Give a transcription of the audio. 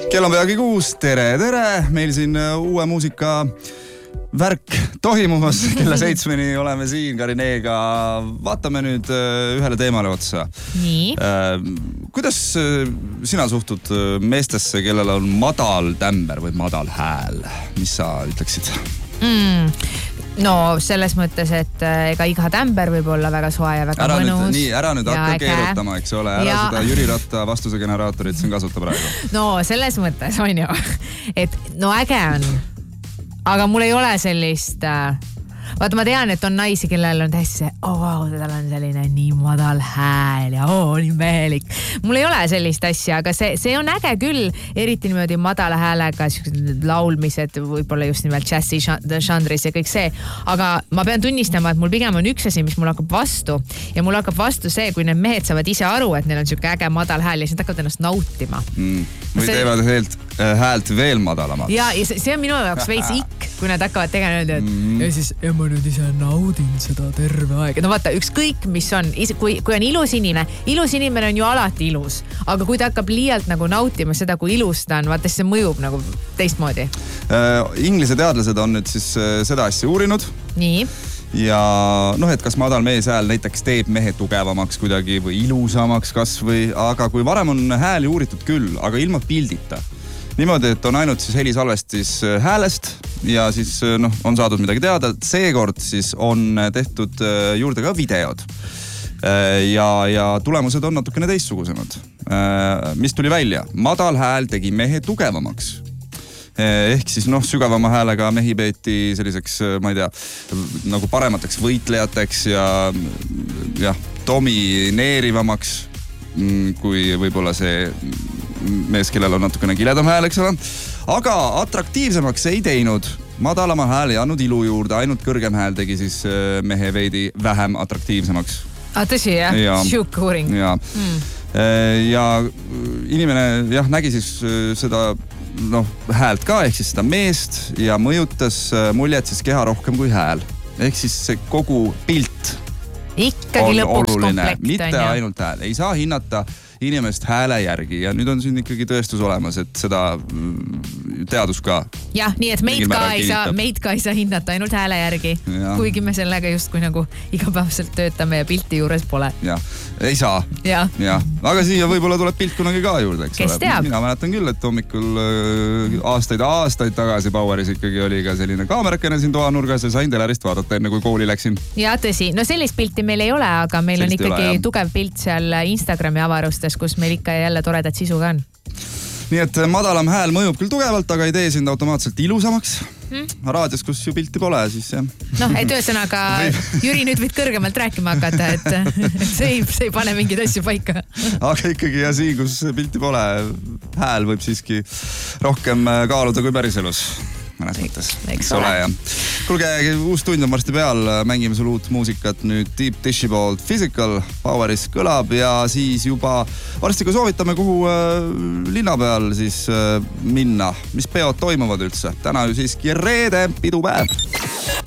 Kell on peagi 6, tere! Meil siin uue muusika värk toimumas, kella 7 oleme siin Karineega. Vaatame nüüd ühele teemale otsa. Nii. Kuidas sina suhtud meestesse, kellel on madal tämber või madal hääl? Mis sa ütleksid? No selles mõttes, et ega iga tämber võib olla väga soe ja väga mõnus. Ära nüüd hakka keerutama, eks ole. Ära seda Jüri Ratta vastuse generaatorit siin kasuta praegu. No selles mõttes on ju, et no äge on. Aga mul ei ole sellist... Vaata, ma tean, et on naisi, kellel on täiesti see, tal on selline nii madal hääl ja nii mehelik. Mul ei ole sellist asja, aga see on äge küll, eriti niimoodi madala häälega laulmised, võib-olla just nimelt džässi žanris ja kõik see. Aga ma pean tunnistama, et mul pigem on üks asi, mis mul hakkab vastu. Ja mul hakkab vastu see, kui need mehed saavad ise aru, et neil on siuke äge madal hääl ja siis nad hakkavad ennast nautima. Või teevad häält veel madalamaks. Ja see on minu jaoks veits ikk, kui nad hakkavad tegema nüüd, et ja siis ma nüüd ise naudin seda terve aeg. No vaata, ükskõik mis on, kui on ilus inimene on ju alati ilus, aga kui ta hakkab liialt nagu nautima seda, kui ilus ta on, vaata, see mõjub nagu teistmoodi. Inglise teadlased on nüüd siis seda asja uurinud. Nii. Ja et kas madal meeshääl näiteks teeb mehe tugevamaks kuidagi või ilusamaks kas või, aga kui varem on hääli uuritud küll, aga ilma pildita. Niimoodi, et on ainult siis helisalvestis häälest ja siis on saadud midagi teada. Seekord siis on tehtud juurde ka videod ja tulemused on natukene teistsugusemad. Mis tuli välja? Madal hääl tegi mehe tugevamaks. Ehk siis sügavama häälega mehi peeti selliseks, ma ei tea, nagu paremateks võitlejateks ja domineerivamaks kui võib-olla see mees, kellel on natukene kiledam hääl, eks ole. Aga atraktiivsemaks ei teinud. Madalama hääl ei andnud ilu juurde, ainult kõrgem hääl tegi siis mehe veidi vähem atraktiivsemaks. Tõsi, jah? Siuke uuring. Ja inimene nägi siis seda häält ka, ehk siis seda meest ja mõjutas muljet siis keha rohkem kui hääl. Ehk siis see kogu pilt ikkagi lõpuks komplekt. Mitte ainult hääl. Ei saa hinnata inimest hääle järgi ja nüüd on siin ikkagi tõestus olemas, et seda teadus ka. Jah, nii et meid ka ei saa hinnata ainult hääle järgi, kuigi me sellega justkui nagu igapäevaselt töötame ja pilti juures pole. Jah, ei saa. Ja. Aga siia võib-olla tuleb pilt kunagi ka juurde, eks ole. Kes teab? Mina mäletan küll, et hommikul aastaid tagasi Poweris ikkagi oli ka selline kaamerakene siin toanurgas ja sain telerist vaadata enne kui kooli läksin. Ja tõsi, sellist pilti meil ei ole, aga meil on ikkagi tugev pilt seal Instagrami avarustes, kus meil ikka jälle toredat sisu ka on. Nii et madalam hääl mõjub küll tugevalt, aga ei tee sind automaatselt ilusamaks. Raadios, kus ju pilti pole, siis jah. Et ühesõnaga, Jüri nüüd võid kõrgemalt rääkima hakata, et see ei pane mingeid asju paika. Aga ikkagi siin, kus pilti pole, hääl võib siiski rohkem kaaluda kui päriselus. Mõnes mõttes. Eks ole. Kuulge, uus tund on varsti peal. Mängime sul uut muusikat nüüd Deep Dishi poolt Physical Poweris kõlab ja siis juba varsti ka soovitame, kuhu linna peal siis minna. Mis peod toimuvad üldse? Täna ju siiski reede pidupäev.